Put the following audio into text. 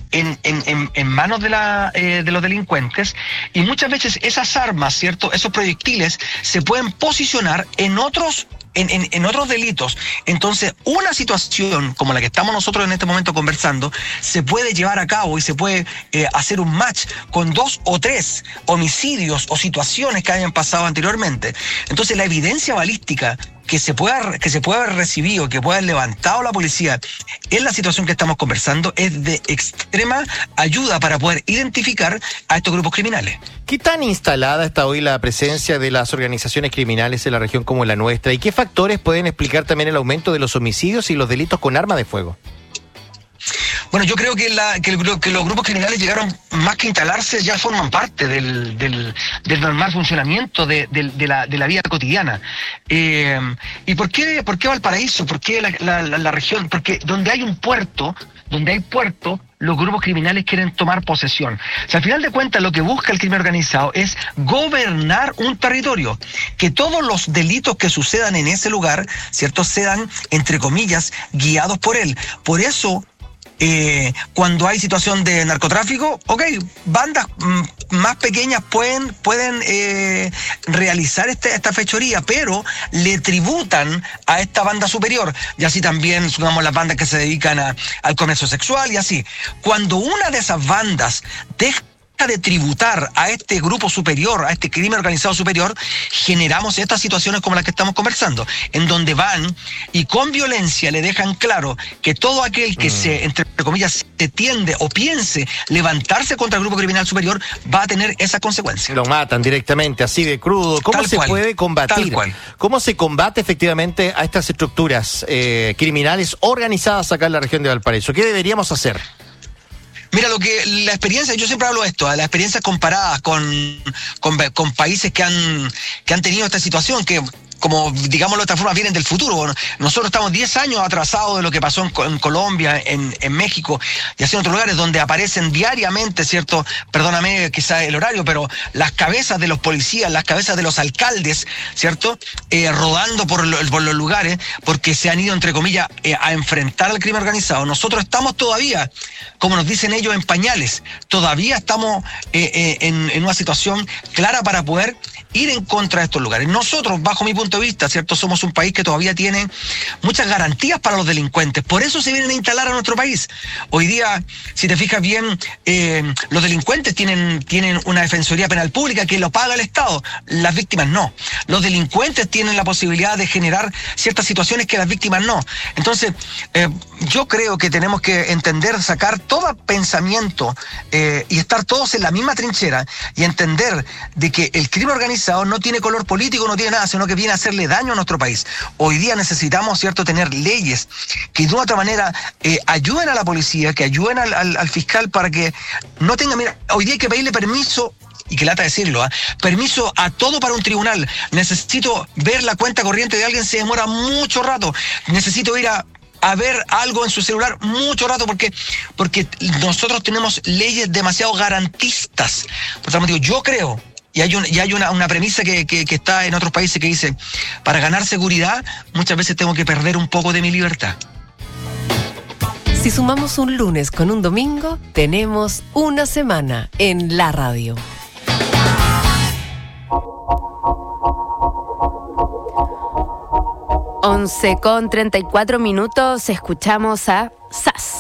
en manos de los delincuentes, y muchas veces esas armas, ¿cierto? Esos proyectiles se pueden posicionar en otros delitos. Entonces, una situación como la que estamos nosotros en este momento conversando se puede llevar a cabo y se puede hacer un match con 2 o 3 homicidios o situaciones que hayan pasado anteriormente. Entonces, la evidencia balística que se pueda haber recibido, que pueda haber levantado la policía en la situación que estamos conversando, es de extrema ayuda para poder identificar a estos grupos criminales. ¿Qué tan instalada está hoy la presencia de las organizaciones criminales en la región como la nuestra? ¿Y qué factores pueden explicar también el aumento de los homicidios y los delitos con arma de fuego? Bueno, yo creo que los grupos criminales llegaron, más que instalarse, ya forman parte del normal funcionamiento de la vida cotidiana. ¿Y por qué Valparaíso? ¿Por qué la región? Porque donde hay puerto, los grupos criminales quieren tomar posesión. O sea, al final de cuentas, lo que busca el crimen organizado es gobernar un territorio, que todos los delitos que sucedan en ese lugar, ¿cierto?, sean, entre comillas, guiados por él. Por eso, cuando hay situación de narcotráfico, bandas más pequeñas pueden realizar esta fechoría, pero le tributan a esta banda superior, y así también, supongamos, las bandas que se dedican al comercio sexual y así. Cuando una de esas bandas deja de tributar a este grupo superior, a este crimen organizado superior, generamos estas situaciones como las que estamos conversando, en donde van y con violencia le dejan claro que todo aquel que entre comillas, se tiende o piense levantarse contra el grupo criminal superior va a tener esa consecuencia. Lo matan directamente, así de crudo. ¿Cómo se puede combatir? Tal cual. ¿Cómo se combate efectivamente a estas estructuras criminales organizadas acá en la región de Valparaíso? ¿Qué deberíamos hacer? Mira, la experiencia, yo siempre hablo de esto, las experiencias comparadas con países que han tenido esta situación, que, como digámoslo de esta forma, vienen del futuro. Nosotros estamos 10 años atrasados de lo que pasó en Colombia, en México y así en otros lugares donde aparecen diariamente, ¿cierto? Perdóname quizá el horario, pero las cabezas de los policías, las cabezas de los alcaldes, ¿cierto? Rodando por los lugares porque se han ido, entre comillas, a enfrentar al crimen organizado. Nosotros estamos todavía, como nos dicen ellos, en pañales. Todavía estamos en una situación clara para poder ir en contra de estos lugares. Nosotros, bajo mi punto de vista, ¿cierto?, somos un país que todavía tiene muchas garantías para los delincuentes. Por eso se vienen a instalar a nuestro país. Hoy día, si te fijas bien, los delincuentes tienen una defensoría penal pública que lo paga el Estado. Las víctimas no. Los delincuentes tienen la posibilidad de generar ciertas situaciones que las víctimas no. Entonces, yo creo que tenemos que entender, sacar todo pensamiento y estar todos en la misma trinchera y entender de que el crimen organizado no tiene color político, no tiene nada, sino que viene a hacerle daño a nuestro país. Hoy día necesitamos, ¿cierto?, tener leyes que de una otra manera ayuden a la policía, que ayuden al fiscal para que no tenga... Mira, hoy día hay que pedirle permiso, y que lata decirlo, permiso a todo para un tribunal. Necesito ver la cuenta corriente de alguien, se demora mucho rato. Necesito ir a ver algo en su celular mucho rato porque nosotros tenemos leyes demasiado garantistas. Por tal motivo, yo creo, y hay una premisa que está en otros países que dice, para ganar seguridad muchas veces tengo que perder un poco de mi libertad. Si sumamos un lunes con un domingo, tenemos una semana en la radio. Once con 34 minutos, escuchamos a SAS.